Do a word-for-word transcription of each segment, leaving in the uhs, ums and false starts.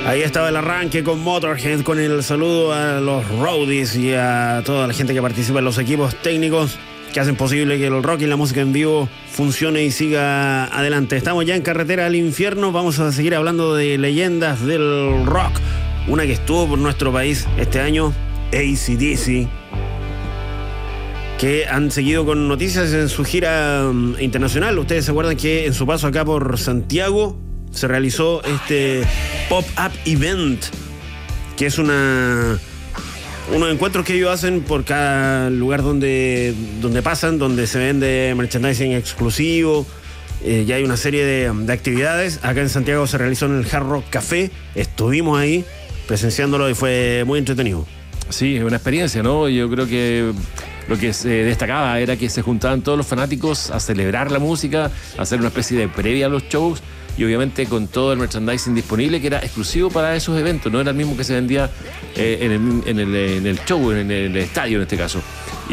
Ahí estaba el arranque con Motorhead, con el saludo a los roadies y a toda la gente que participa en los equipos técnicos que hacen posible que el rock y la música en vivo funcione y siga adelante. Estamos ya en Carretera al Infierno, vamos a seguir hablando de leyendas del rock. Una que estuvo por nuestro país este año, A C D C, que han seguido con noticias en su gira um, internacional. Ustedes se acuerdan que en su paso acá por Santiago se realizó este pop-up event, que es una unos encuentros que ellos hacen por cada lugar donde, donde pasan, donde se vende merchandising exclusivo. Eh, ya hay una serie de, de actividades. Acá en Santiago se realizó en el Hard Rock Café. Estuvimos ahí presenciándolo y fue muy entretenido. Sí, es una experiencia, ¿no? Yo creo que lo que se destacaba era que se juntaban todos los fanáticos a celebrar la música, a hacer una especie de previa a los shows y obviamente con todo el merchandising disponible que era exclusivo para esos eventos, no era el mismo que se vendía eh, en, el, en, el, en el show, en el estadio en este caso.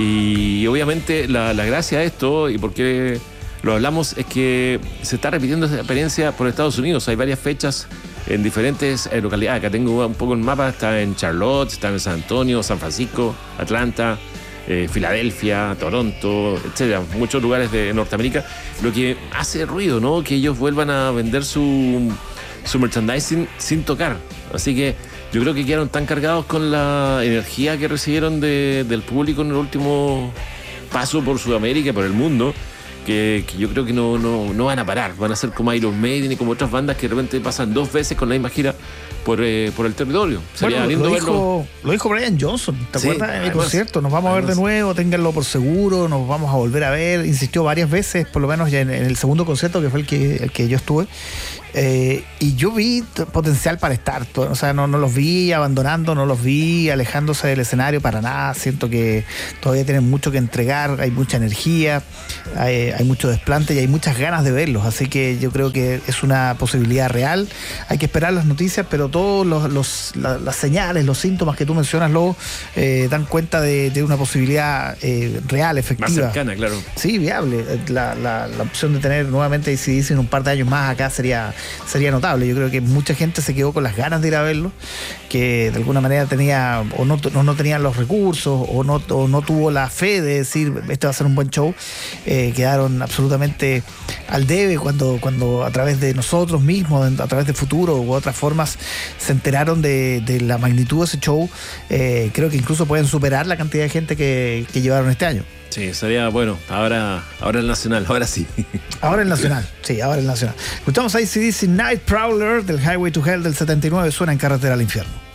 Y obviamente la, la gracia de esto y por qué lo hablamos es que se está repitiendo esta experiencia por Estados Unidos. Hay varias fechas en diferentes eh, localidades. Acá tengo un poco el mapa, está en Charlotte, está en San Antonio, San Francisco, Atlanta, eh, Filadelfia, Toronto, etcétera, muchos lugares de Norteamérica, lo que hace ruido, ¿no? Que ellos vuelvan a vender su, su merchandising sin tocar. Así que yo creo que quedaron tan cargados con la energía que recibieron de, del público en el último paso por Sudamérica y por el mundo, Que, que yo creo que no, no, no van a parar. Van a ser como Iron Maiden y como otras bandas que de repente pasan dos veces con la misma gira por, eh, por el territorio. Sería bueno, lindo lo, verlo. dijo, lo dijo Brian Johnson, ¿te sí, acuerdas? además, por cierto, nos vamos además, a ver de nuevo, ténganlo por seguro, nos vamos a volver a ver. Insistió varias veces, por lo menos ya en, en el segundo concierto, que fue el que, el que yo estuve. Eh, y yo vi t- potencial para estar, o sea, no, no los vi abandonando, no los vi alejándose del escenario para nada. Siento que todavía tienen mucho que entregar, hay mucha energía, hay, hay mucho desplante y hay muchas ganas de verlos, así que yo creo que es una posibilidad real. Hay que esperar las noticias, pero todos los, los la, las señales, los síntomas que tú mencionas, Lobo, eh, dan cuenta de, de una posibilidad eh, real, efectiva. Más cercana, claro. Sí, viable. La, la, la opción de tener nuevamente, si dicen un par de años más acá, sería sería notable. Yo creo que mucha gente se quedó con las ganas de ir a verlo, que de alguna manera tenía o no, no, no tenían los recursos o no, o no tuvo la fe de decir este va a ser un buen show. Eh, quedaron absolutamente al debe cuando, cuando a través de nosotros mismos, a través de Futuro u otras formas se enteraron de, de la magnitud de ese show. Eh, creo que incluso pueden superar la cantidad de gente que, que llevaron este año. Sí, sería bueno. Ahora, ahora el Nacional, ahora sí. Ahora el Nacional, sí, ahora el Nacional. Escuchamos a A C D C Night Prowler del Highway to Hell del setenta y nueve, suena en Carretera al Infierno.